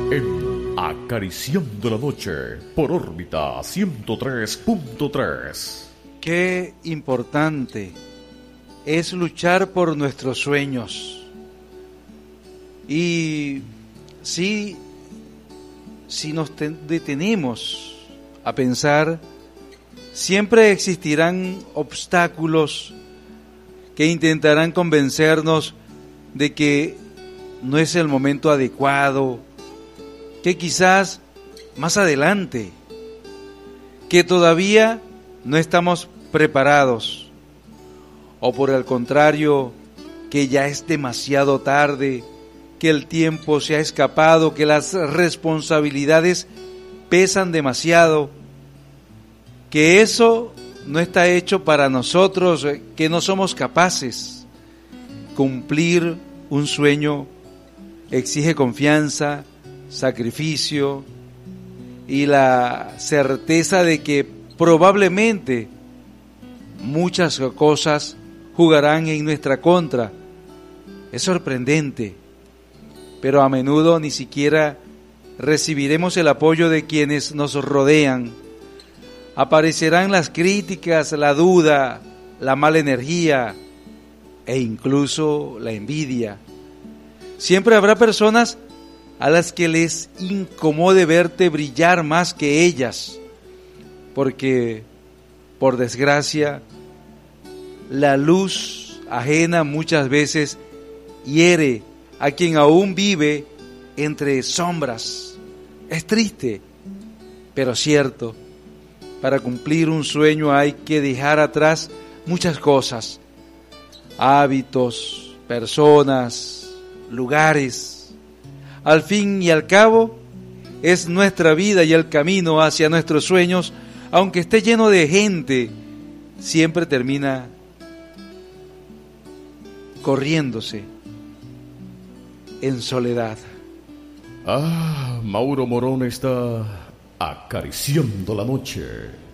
En Acariciando la Noche por órbita 103.3. Qué importante es luchar por nuestros sueños. Y si nos detenemos a pensar, siempre existirán obstáculos que intentarán convencernos de que no es el momento adecuado, que quizás más adelante, que todavía no estamos preparados, o por el contrario, que ya es demasiado tarde, que el tiempo se ha escapado, que las responsabilidades pesan demasiado, que eso no está hecho para nosotros, que no somos capaces. Cumplir un sueño exige confianza, sacrificio y la certeza de que probablemente muchas cosas jugarán en nuestra contra. Es sorprendente, pero a menudo ni siquiera recibiremos el apoyo de quienes nos rodean. Aparecerán las críticas, la duda, la mala energía e incluso la envidia. Siempre habrá personas a las que les incomode verte brillar más que ellas, porque, por desgracia, la luz ajena muchas veces hiere a quien aún vive entre sombras. Es triste, pero cierto. Para cumplir un sueño hay que dejar atrás muchas cosas, hábitos, personas, lugares. Al fin y al cabo, es nuestra vida y el camino hacia nuestros sueños, aunque esté lleno de gente, siempre termina corriéndose en soledad. Mauro Morón está acariciando la noche.